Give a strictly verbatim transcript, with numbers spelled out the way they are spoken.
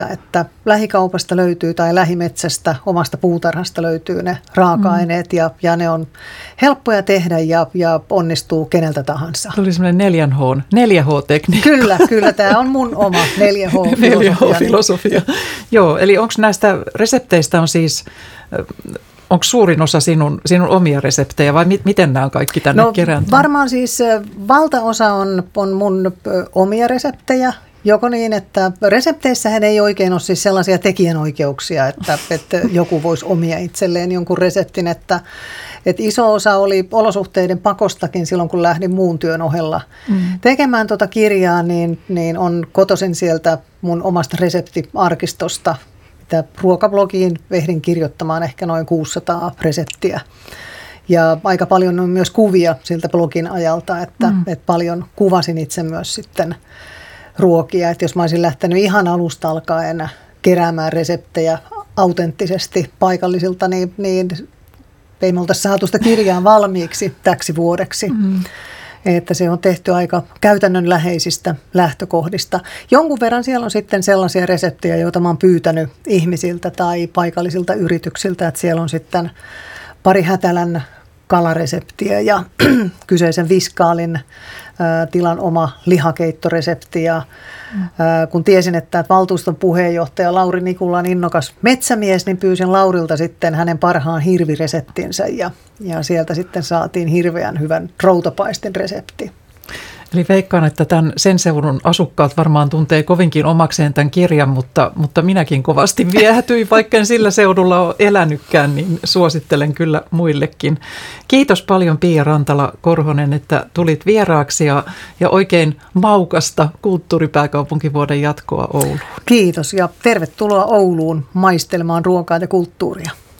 että lähikaupasta löytyy tai lähimetsästä, omasta puutarhasta löytyy ne raaka-aineet mm. ja, ja ne on helppoja tehdä ja, ja onnistuu keneltä tahansa. Tuli semmoinen neljän H, neljä H-tekniikka. Kyllä, kyllä. Tämä on mun oma neljä H-filosofia. neljä H-filosofia. Joo, eli onko näistä resepteistä on siis... Onko suurin osa sinun, sinun omia reseptejä vai mi- miten nämä on kaikki tänne no, kerääntyneet? Varmaan siis valtaosa on, on mun omia reseptejä. Joko niin, että resepteissähän ei oikein ole siis sellaisia tekijänoikeuksia, että, että joku voisi omia itselleen jonkun reseptin. Että, että iso osa oli olosuhteiden pakostakin silloin, kun lähdin muun työn ohella mm. tekemään tuota kirjaa, niin, niin on kotoisin sieltä mun omasta reseptiarkistosta. Ruokablogiin ehdin kirjoittamaan ehkä noin kuusisataa reseptiä. Ja aika paljon on myös kuvia siltä blogin ajalta, että, mm. että paljon kuvasin itse myös sitten ruokia. Että jos mä olisin lähtenyt ihan alusta alkaen keräämään reseptejä autenttisesti paikallisilta, niin, niin ei me oltaisi saatu sitä kirjaa valmiiksi täksi vuodeksi. Mm. Että se on tehty aika käytännönläheisistä lähtökohdista. Jonkun verran siellä on sitten sellaisia reseptejä, joita mä oon pyytänyt ihmisiltä tai paikallisilta yrityksiltä. Että siellä on sitten pari Hätälän kalareseptiä ja kyseisen Viskaalin ä, tilan oma lihakeittoresepti. Ja mm. ä, kun tiesin, että valtuuston puheenjohtaja Lauri Nikula on innokas metsämies, niin pyysin Laurilta sitten hänen parhaan hirvireseptinsä ja Ja sieltä sitten saatiin hirveän hyvän routapaistin resepti. Eli veikkaan, että tämän sen seudun asukkaat varmaan tuntee kovinkin omakseen tämän kirjan, mutta, mutta minäkin kovasti viehätyin, vaikka en sillä seudulla ole elänytkään, niin suosittelen kyllä muillekin. Kiitos paljon Pia Rantala-Korhonen, että tulit vieraaksi ja, ja oikein maukasta kulttuuripääkaupunkivuoden jatkoa Ouluun. Kiitos ja tervetuloa Ouluun maistelemaan ruokaa ja kulttuuria.